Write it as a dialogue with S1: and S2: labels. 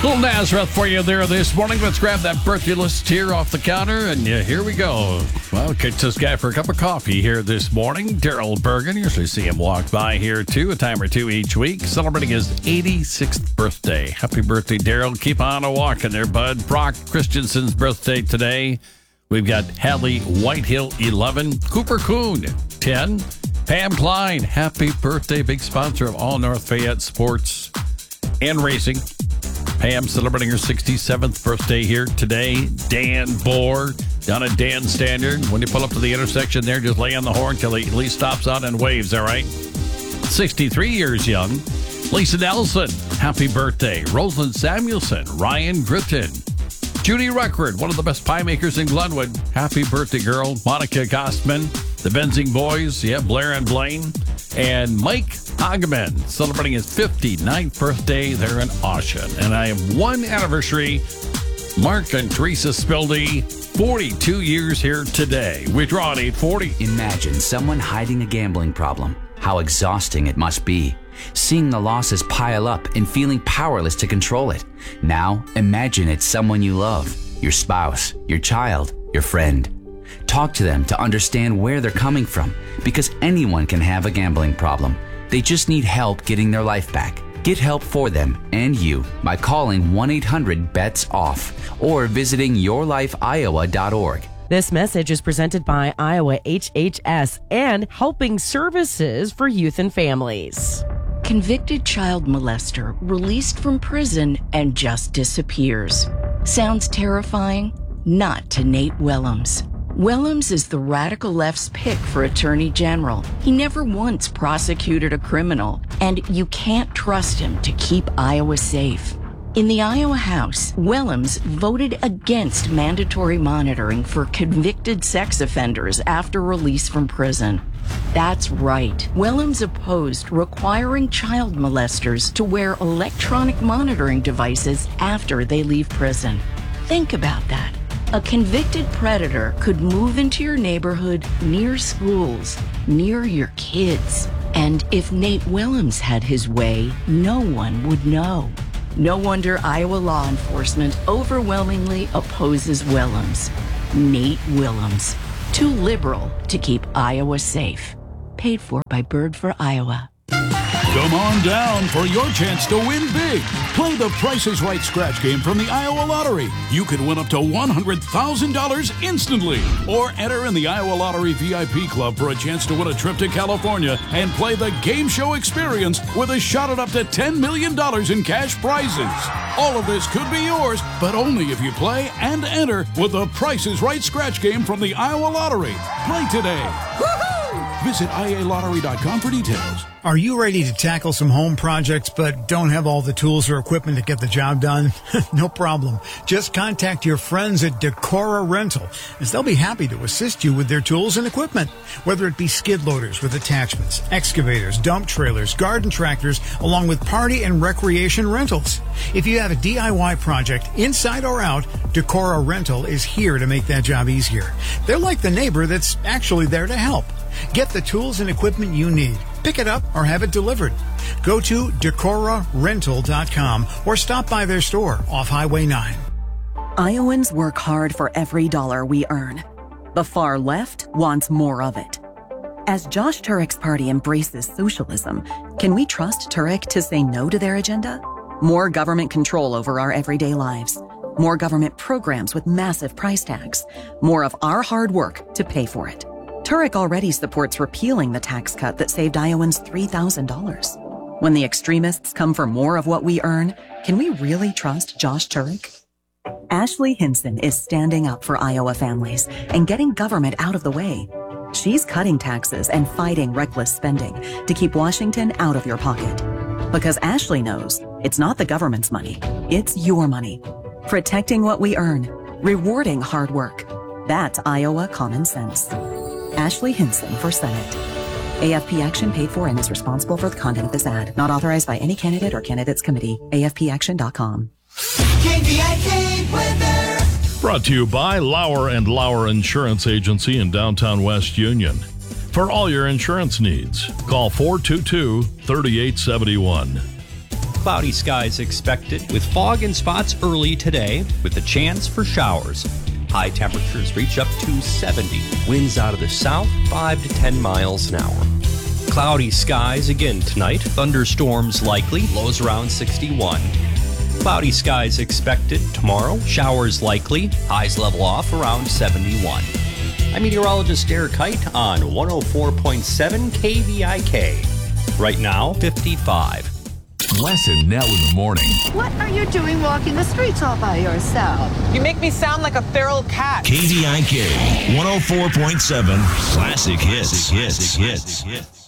S1: Little Nazareth for you there this morning. Let's grab that birthday list here off the counter, and here we go. Well, catch this guy for a cup of coffee here this morning. Daryl Bergen. Usually see him walk by here, too, a time or two each week, celebrating his 86th birthday. Happy birthday, Daryl. Keep on a-walking there, bud. Brock Christensen's birthday today. We've got Hadley Whitehill, 11. Cooper Kuhn, 10. Pam Klein, happy birthday. Big sponsor of all North Fayette sports and racing. Pam celebrating her 67th birthday here today. Dan Bohr down at Dan Standard. When you pull up to the intersection there, just lay on the horn till he at least stops out and waves, all right? 63 years young. Lisa Nelson, happy birthday. Rosalind Samuelson, Ryan Gritton. Judy Ruckford, one of the best pie makers in Glenwood. Happy birthday, girl. Monica Gostman, the Benzing Boys, Blair and Blaine. And Mike Hageman celebrating his 59th birthday there in Ocean. And I have one anniversary. Mark and Teresa Spildy, 42 years here today. We draw at 8:40.
S2: Imagine someone hiding a gambling problem. How exhausting it must be. Seeing the losses pile up and feeling powerless to control it. Now, imagine it's someone you love, your spouse, your child, your friend. Talk to them to understand where they're coming from, because anyone can have a gambling problem. They just need help getting their life back. Get help for them and you by calling 1-800-BETS-OFF or visiting yourlifeiowa.org.
S3: This message is presented by Iowa HHS and Helping Services for Youth and Families.
S4: Convicted child molester released from prison and just disappears. Sounds terrifying? Not to Nate Willems. Willems is the radical left's pick for Attorney General. He never once prosecuted a criminal, and you can't trust him to keep Iowa safe. In the Iowa House, Willems voted against mandatory monitoring for convicted sex offenders after release from prison. That's right. Willems opposed requiring child molesters to wear electronic monitoring devices after they leave prison. Think about that. A convicted predator could move into your neighborhood, near schools, near your kids. And if Nate Willems had his way, no one would know. No wonder Iowa law enforcement overwhelmingly opposes Willems. Nate Willems. Too liberal to keep Iowa safe. Paid for by Bird for Iowa.
S5: Come on down for your chance to win big. Play the Price is Right scratch game from the Iowa Lottery. You could win up to $100,000 instantly. Or enter in the Iowa Lottery VIP Club for a chance to win a trip to California and play the game show experience with a shot at up to $10 million in cash prizes. All of this could be yours, but only if you play and enter with the Price is Right scratch game from the Iowa Lottery. Play today. Woohoo! Visit IALottery.com for details.
S6: Are you ready to tackle some home projects but don't have all the tools or equipment to get the job done? No problem. Just contact your friends at Decora Rental, as they'll be happy to assist you with their tools and equipment. Whether it be skid loaders with attachments, excavators, dump trailers, garden tractors, along with party and recreation rentals. If you have a DIY project, inside or out, Decora Rental is here to make that job easier. They're like the neighbor that's actually there to help. Get the tools and equipment you need. Pick it up or have it delivered. Go to DecoraRental.com or stop by their store off Highway 9.
S7: Iowans work hard for every dollar we earn. The far left wants more of it. As Josh Turek's party embraces socialism, can we trust Turek to say no to their agenda? More government control over our everyday lives. More government programs with massive price tags. More of our hard work to pay for it. Turek already supports repealing the tax cut that saved Iowans $3,000. When the extremists come for more of what we earn, can we really trust Josh Turek? Ashley Hinson is standing up for Iowa families and getting government out of the way. She's cutting taxes and fighting reckless spending to keep Washington out of your pocket. Because Ashley knows it's not the government's money, it's your money. Protecting what we earn, rewarding hard work. That's Iowa common sense. Ashley Hinson for Senate. AFP Action paid for and is responsible for the content of this ad. Not authorized by any candidate or candidates committee. AFPAction.com.
S8: KPIK weather.
S9: Brought to you by Lauer & Lauer Insurance Agency in downtown West Union. For all your insurance needs, call 422-3871.
S10: Cloudy skies expected with fog and spots early today with a chance for showers. High temperatures reach up to 70. Winds out of the south 5 to 10 miles an hour. Cloudy skies again tonight. Thunderstorms likely. Lows around 61. Cloudy skies expected tomorrow. Showers likely. Highs level off around 71. I'm meteorologist Derek Height on 104.7 KVIK. Right now, 55.
S11: Les and Nell in the morning.
S12: What are you doing walking the streets all by yourself?
S13: You make me sound like a feral cat.
S14: KVIK 104.7 Classic Hits.